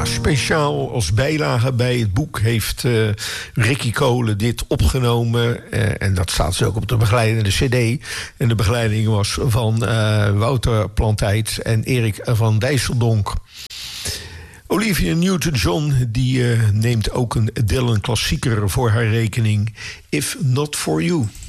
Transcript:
Ja, speciaal als bijlage bij het boek heeft Ricky Cole dit opgenomen. En dat staat dus ook op de begeleidende cd. En de begeleiding was van Wouter Plantijd en Erik van Dijsseldonk. Olivia Newton-John die neemt ook een Dylan-klassieker voor haar rekening. If Not For You.